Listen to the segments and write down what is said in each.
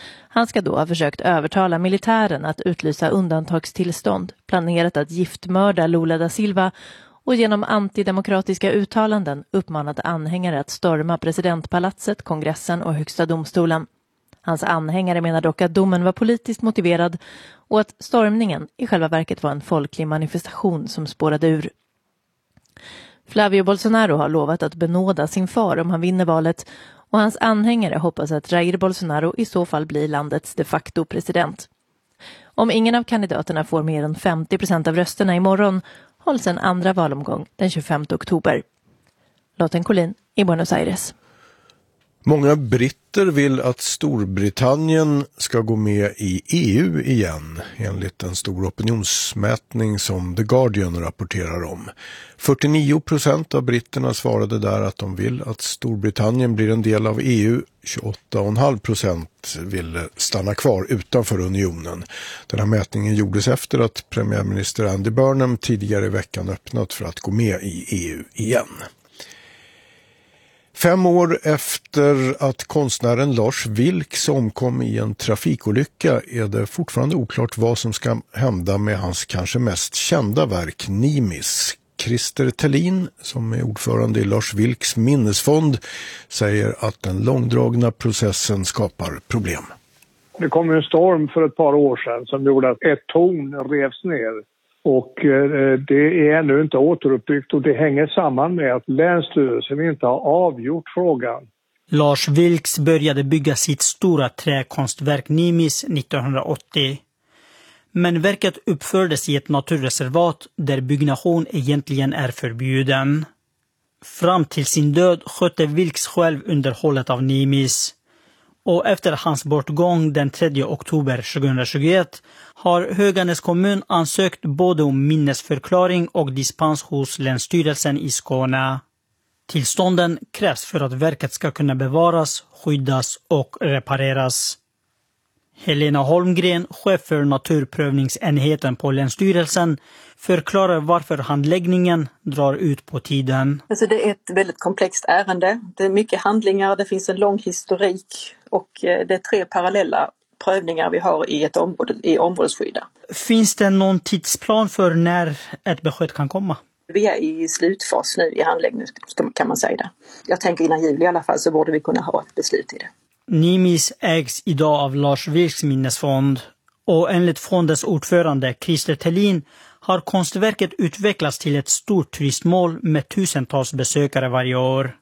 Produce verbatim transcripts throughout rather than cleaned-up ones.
Han ska då ha försökt övertala militären att utlysa undantagstillstånd, planerat att giftmörda Lula da Silva och genom antidemokratiska uttalanden uppmanat anhängare att storma presidentpalatset, kongressen och högsta domstolen. Hans anhängare menar dock att domen var politiskt motiverad och att stormningen i själva verket var en folklig manifestation som spårade ur. Flavio Bolsonaro har lovat att benåda sin far om han vinner valet och hans anhängare hoppas att Jair Bolsonaro i så fall blir landets de facto president. Om ingen av kandidaterna får mer än femtio procent av rösterna imorgon hålls en andra valomgång den tjugofemte oktober. Lotten Collin i Buenos Aires. Många britter vill att Storbritannien ska gå med i E U igen, enligt en stor opinionsmätning som The Guardian rapporterar om. fyrtionio procent av britterna svarade där att de vill att Storbritannien blir en del av E U. tjugoåtta komma fem procent ville stanna kvar utanför unionen. Den här mätningen gjordes efter att premiärminister Andy Burnham tidigare i veckan öppnat för att gå med i E U igen. Fem år efter att konstnären Lars Vilks omkom i en trafikolycka är det fortfarande oklart vad som ska hända med hans kanske mest kända verk Nimis. Christer Thelin, som är ordförande i Lars Vilks minnesfond, säger att den långdragna processen skapar problem. Det kom en storm för ett par år sedan som gjorde att ett torn revs ner. Och det är ännu inte återuppbyggt och det hänger samman med att Länsstyrelsen inte har avgjort frågan. Lars Vilks började bygga sitt stora träkonstverk Nimis nittonhundraåttio. Men verket uppfördes i ett naturreservat där byggnation egentligen är förbjuden. Fram till sin död skötte Vilks själv underhållet av Nimis. Och efter hans bortgång den tredje oktober tjugohundratjugoett har Höganäs kommun ansökt både om minnesförklaring och dispens hos Länsstyrelsen i Skåne. Tillstånden krävs för att verket ska kunna bevaras, skyddas och repareras. Helena Holmgren, chef för naturprövningsenheten på Länsstyrelsen, förklarar varför handläggningen drar ut på tiden. Alltså det är ett väldigt komplext ärende. Det är mycket handlingar, det finns en lång historik och det är tre parallella prövningar vi har i ett område, i områdesskydda. Finns det någon tidsplan för när ett besked kan komma? Vi är i slutfas nu i handläggningen kan man säga det. Jag tänker innan jul i alla fall så borde vi kunna ha ett beslut i det. Nimis ägs idag av Lars Vilks minnesfond och enligt fondens ordförande Christer Thelin har konstverket utvecklats till ett stort turistmål med tusentals besökare varje år.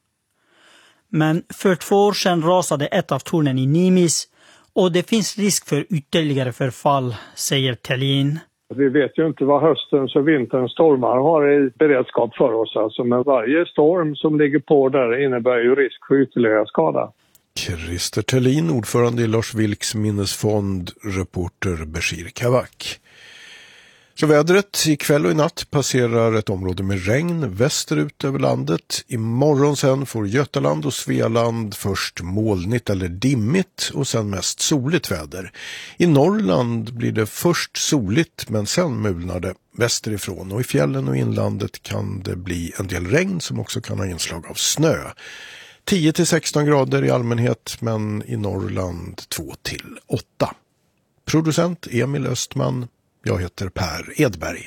Men för två år sedan rasade ett av tornen i Nimis och det finns risk för ytterligare förfall, säger Thelin. Vi vet ju inte vad höstens och vinterns stormar har i beredskap för oss. Alltså, men varje storm som ligger på där innebär ju risk för ytterligare skada. Christer Thelin, ordförande i Lars Vilks minnesfond, reporter Bashir Kavak. Så vädret ikväll och i natt passerar ett område med regn västerut över landet. Imorgon sen får Götaland och Svealand först molnigt eller dimmigt och sen mest soligt väder. I Norrland blir det först soligt men sen mulnar det västerifrån och i fjällen och inlandet kan det bli en del regn som också kan ha inslag av snö. tio till sexton grader i allmänhet men i Norrland två till åtta. Producent Emil Östman. Jag heter Per Edberg.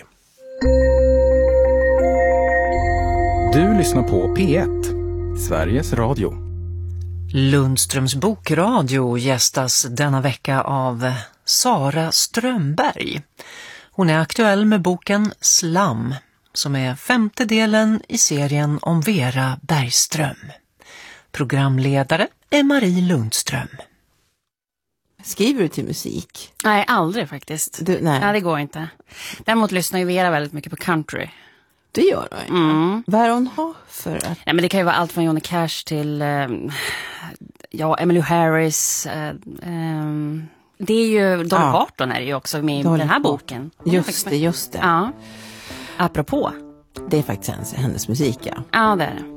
Du lyssnar på P ett, Sveriges Radio. Lundströms bokradio gästas denna vecka av Sara Strömberg. Hon är aktuell med boken Slam, som är femte delen i serien om Vera Bergström. Programledare är Marie Lundström. Skriver du till musik? Nej, aldrig faktiskt. Du, nej. nej, det går inte. Däremot lyssnar ju Vera väldigt mycket på country. Det gör du? Mm. Vad är hon har för? Att... Nej, men det kan ju vara allt från Johnny Cash till eh, ja, Emmylou Harris. Eh, eh, det är ju Dolly ja. Parton är det ju också med i Dolly den här Parton. boken. Just det, just det. Ja. Apropå. Det är faktiskt hennes, hennes musik, ja. Ja, det är det.